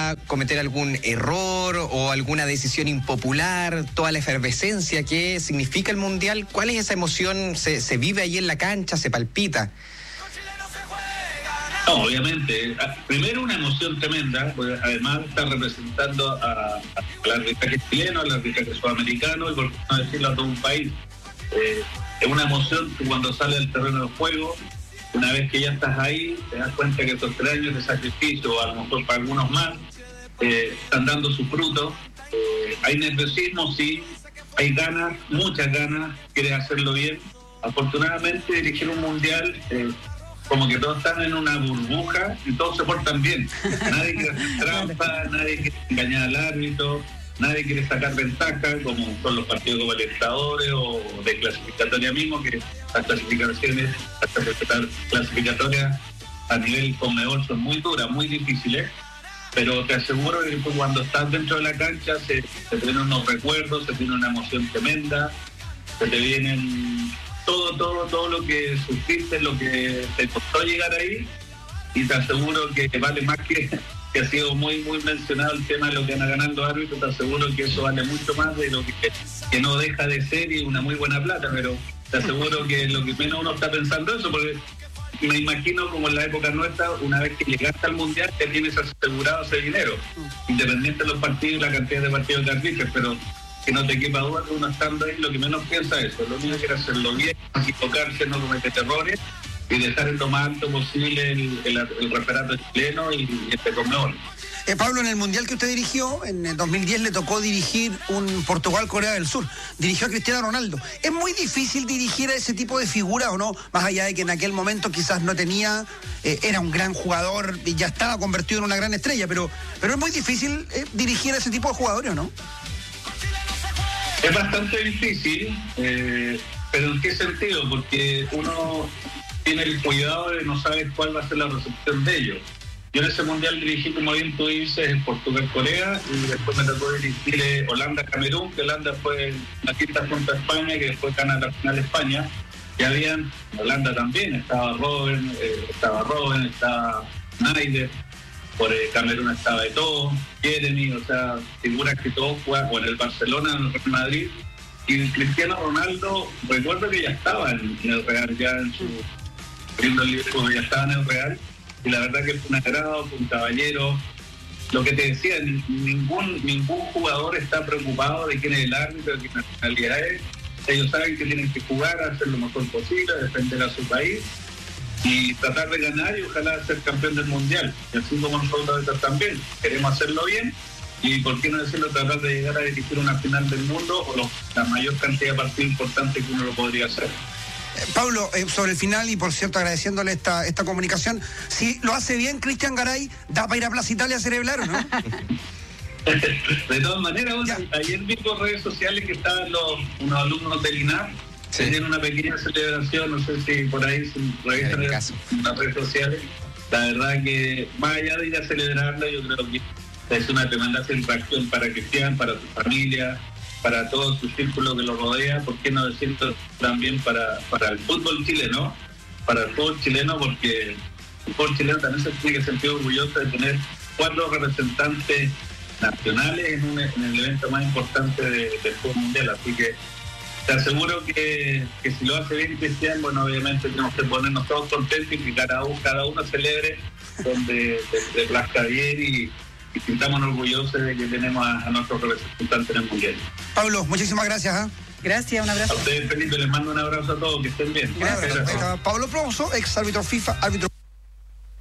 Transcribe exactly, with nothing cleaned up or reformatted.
pueda cometer algún error o alguna decisión impopular, toda la efervescencia que significa el Mundial? ¿Cuál es esa emoción? ¿Se, se vive ahí en la cancha? ¿Se palpita? No, obviamente. Primero, una emoción tremenda, porque además está representando a, al arbitraje chileno, al arbitraje sudamericano y por qué no decirlo a todo un país. Eh, es una emoción que cuando sale al terreno de juego, una vez que ya estás ahí, te das cuenta que estos tres años de sacrificio, o a lo mejor para algunos más, eh, están dando su fruto. Eh, hay nerviosismo, sí, hay ganas, muchas ganas, quieres hacerlo bien. Afortunadamente, dirigir un mundial... Eh, como que todos están en una burbuja y todos se portan bien. Nadie quiere hacer trampa, nadie quiere engañar al árbitro, nadie quiere sacar ventaja, como son los partidos como Libertadores o de clasificatoria mismo, que las clasificaciones, las clasificatorias a nivel Conmebol son muy duras, muy difíciles, pero te aseguro que cuando estás dentro de la cancha se, se te vienen unos recuerdos, se tiene una emoción tremenda, se te vienen... todo, todo, todo lo que sufriste, lo que te costó llegar ahí, y te aseguro que vale más que, que ha sido muy, muy mencionado el tema de lo que van ganando árbitros, te aseguro que eso vale mucho más de lo que, que no deja de ser y una muy buena plata, pero te aseguro que lo que menos uno está pensando eso, porque me imagino como en la época nuestra, una vez que llegaste al Mundial, te tienes asegurado ese dinero, independiente de los partidos y la cantidad de partidos que arbitres, pero que no te quepa duda que uno estando ahí lo que menos piensa es eso, lo único que era hacerlo bien, no equivocarse, no cometer errores y dejar en lo más alto posible el, el, el referato chileno y, y este Conmebol. Eh, Pablo, en el Mundial que usted dirigió, en el dos mil diez le tocó dirigir un Portugal-Corea del Sur. Dirigió a Cristiano Ronaldo. ¿Es muy difícil dirigir a ese tipo de figuras o no? Más allá de que en aquel momento quizás no tenía, eh, era un gran jugador y ya estaba convertido en una gran estrella, pero, pero es muy difícil eh, dirigir a ese tipo de jugadores, ¿o no? Es bastante difícil, eh, pero ¿en qué sentido? Porque uno tiene el cuidado de no saber cuál va a ser la recepción de ellos. Yo en ese mundial dirigí, como bien tú dices, en Portugal-Corea, y después me tocó dirigir eh, Holanda-Camerún, que Holanda fue la quinta junto a España, que después gana la final España. Y habían, Holanda también, estaba Robben, eh, estaba Robben, estaba Sneijder. Por eh, Camerún estaba de todo, Jeremy, o sea, figuras que todos juegan, o en el Barcelona, en el Real Madrid, y Cristiano Ronaldo, recuerdo que ya estaba en, en el Real, ya en su viendo el libro, ya estaba en el Real, y la verdad que fue un agrado, fue un caballero. Lo que te decía, ningún ningún jugador está preocupado de quién es el árbitro, de qué nacionalidad es. Ellos saben que tienen que jugar, hacer lo mejor posible, defender a su país y tratar de ganar y ojalá ser campeón del mundial. Y así como nosotros también queremos hacerlo bien y por qué no decirlo, tratar de llegar a dirigir una final del mundo o lo, la mayor cantidad de partidos importantes que uno lo podría hacer. Eh, Pablo, eh, sobre el final, y por cierto agradeciéndole esta, esta comunicación, si lo hace bien Cristian Garay, ¿da para ir a Plaza Italia a celebrar o no? De todas maneras, bueno, ayer vi por redes sociales que estaban los, unos alumnos del I N A F, sí, que tienen una pequeña celebración, no sé si por ahí se revisan en las redes sociales. La verdad que más allá de ir a celebrarla, yo creo que es una tremenda satisfacción para Cristian, para su familia, para todo su círculo que lo rodea, por qué no decirlo también para, para el fútbol chileno, para el fútbol chileno, porque el fútbol chileno también se tiene que sentir orgulloso de tener cuatro representantes nacionales en, un, en el evento más importante de, del fútbol mundial, así que te aseguro que, que si lo hace bien Cristian, bueno, obviamente tenemos que ponernos todos contentos y que cada uno, cada uno celebre donde de, de plazca bien y, y sintámonos orgullosos de que tenemos a, a nuestros representantes en el mundial. Pablo, muchísimas gracias. ¿eh? Gracias, un abrazo. A ustedes, Felipe, les mando un abrazo a todos, que estén bien. Gracias. Gracias. Pablo Prouso, ex árbitro FIFA, árbitro